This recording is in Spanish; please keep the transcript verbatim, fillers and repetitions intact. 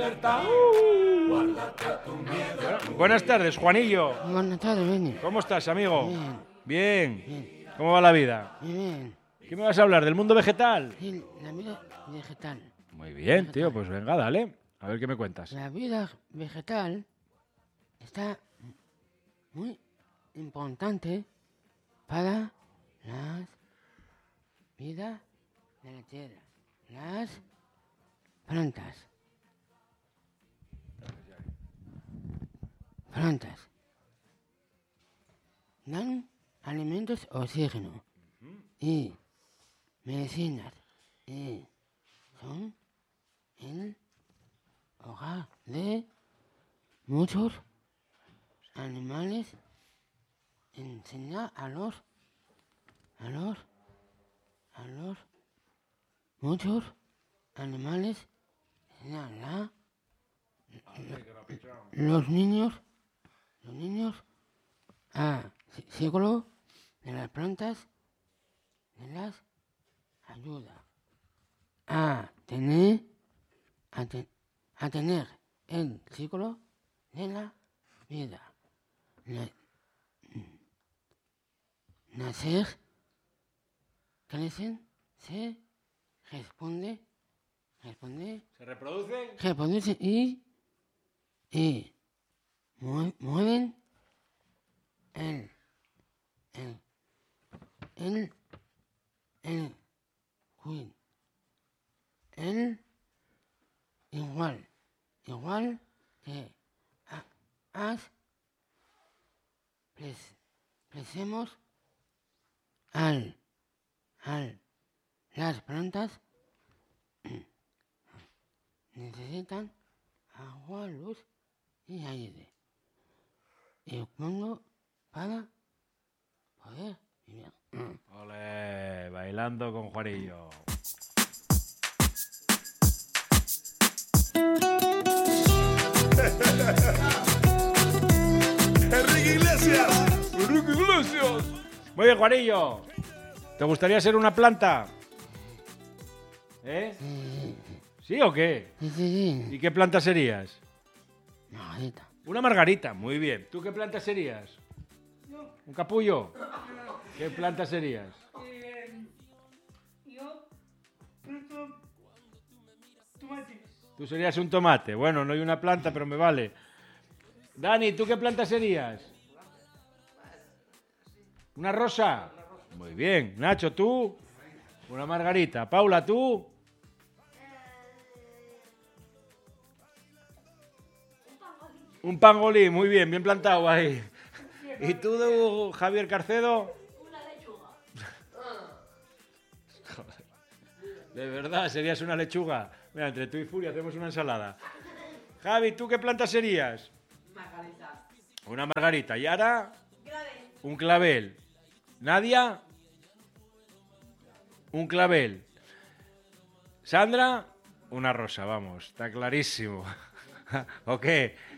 libertad. Uh. Bueno, buenas tardes, Juanillo. Buenas tardes, Beni. ¿Cómo estás, amigo? Bien. Bien. Bien. ¿Cómo va la vida? Bien. ¿Qué me vas a hablar? ¿Del mundo vegetal? Sí, la vida vegetal. Muy bien, tío. Pues venga, dale. A ver qué me cuentas. La vida vegetal está muy importante para las vidas de la tierra. Las plantas. Plantas. Dan alimentos, oxígeno y medicinas. Y son el hogar de muchos animales. Enseñar a los, a los, a los, muchos animales, enseñar a los niños, los niños a ciclo de las plantas, de las ayuda a tener, a, te, a tener el ciclo de la vida. La, nacer, crecen, se responde, responde, ¿Se reproducen? reproducen y, y mue, mueven el, el, el, el, el, el, igual, igual que a, as, pres, presemos al, al, las plantas necesitan agua, luz y aire. Y pongo para poder vivir. Ole, bailando con Juanillo. Enrique Iglesias. Enrique Iglesias. Muy bien, Juanillo. ¿Te gustaría ser una planta? ¿Eh? Sí, ¿Sí o qué? sí, sí. ¿Y qué planta serías? Margarita. Una margarita, muy bien. ¿Tú qué planta serías? ¿Un capullo? ¿Qué planta serías? Eh, yo planto tomates. Tú serías un tomate. Bueno, no hay una planta, pero me vale. Dani, ¿tú qué planta serías? ¿Una rosa? Muy bien. Nacho, ¿tú? Una margarita. Paula, ¿tú? Un pangolín, muy bien, bien plantado ahí. ¿Y tú, Javier Carcedo? Una lechuga. De verdad, serías una lechuga. Mira, entre tú y Furia hacemos una ensalada. Javi, ¿tú qué planta serías? Margarita. Una margarita. ¿Y ahora? Clavel. Un clavel. ¿Nadia? Un clavel. ¿Sandra? Una rosa, vamos. Está clarísimo. ¿O qué?